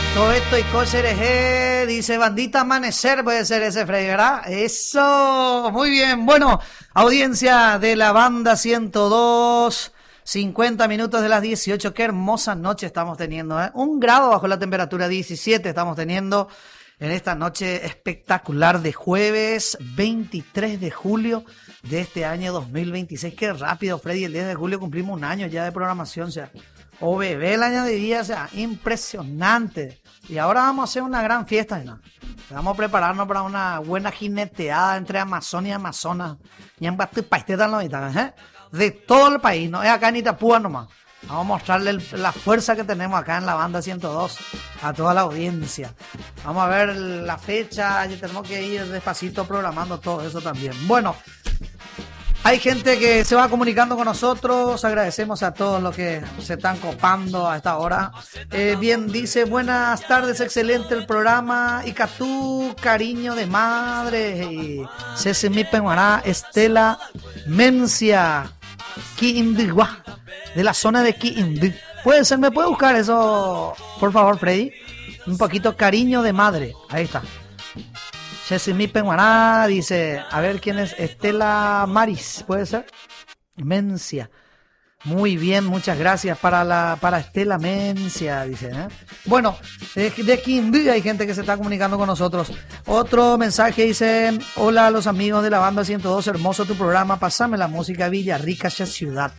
Todo esto y cosas, dice Bandita Amanecer, puede ser ese Freddy, ¿verdad? Eso, muy bien. Bueno, audiencia de la banda 102, 50 minutos de las 18. Qué hermosa noche estamos teniendo, ¿eh? 1 grado bajo la temperatura, 17 estamos teniendo en esta noche espectacular de jueves 23 de julio de este año 2026. Qué rápido, Freddy, el 10 de julio cumplimos 1 año ya de programación, o sea, o bebé el año de día, o sea, impresionante. Y ahora vamos a hacer una gran fiesta, ¿no? Vamos a prepararnos para una buena jineteada entre Amazonia y Amazonas. Y en ¿eh? De todo el país, no es acá en Itapúa nomás. Vamos a mostrarle la fuerza que tenemos acá en la banda 102 a toda la audiencia. Vamos a ver la fecha y tenemos que ir despacito programando todo eso también. Bueno, hay gente que se va comunicando con nosotros. Agradecemos a todos los que se están copando a esta hora. Bien, dice, buenas tardes, excelente el programa. Icatú, cariño de madre. Y Sesemi Penguará, Estela Mencia, Kiindigua, de la zona de Kiindig. Puede ser, ¿me puede buscar eso, por favor, Freddy? Un poquito cariño de madre. Ahí está. Chesimi Penguaná dice, a ver quién es, Estela Maris, ¿puede ser? Mencia. Muy bien, muchas gracias para Estela Mencia, dice, ¿eh? Bueno, de Quindío hay gente que se está comunicando con nosotros. Otro mensaje dice, hola a los amigos de la banda 102, hermoso tu programa, pasame la música Villarrica, esa ciudad.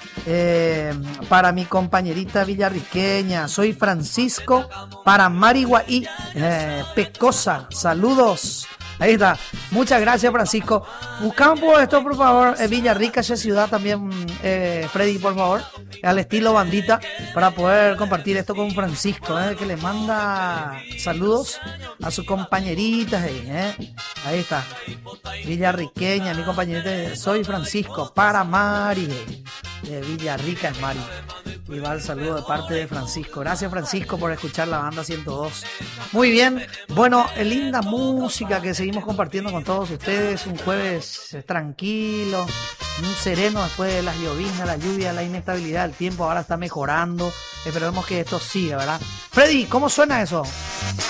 Para mi compañerita villarriqueña, soy Francisco, para Mariguaí, Pecosa, saludos. Ahí está, muchas gracias Francisco. Buscamos por esto, por favor, Villarrica, esa ciudad también, Freddy, por favor, al estilo bandita, para poder compartir esto con Francisco, que le manda saludos a sus compañeritas. Ahí está, villarriqueña, mi compañerita, soy Francisco, para Mari, de Villarrica es Mari. Y va el saludo de parte de Francisco. Gracias Francisco por escuchar la banda 102. Muy bien, bueno, linda música que seguimos compartiendo con todos ustedes. Un jueves tranquilo, un sereno después de las lloviznas, la lluvia, la inestabilidad del tiempo. Ahora está mejorando. Esperemos que esto siga, ¿verdad? Freddy, ¿cómo suena eso?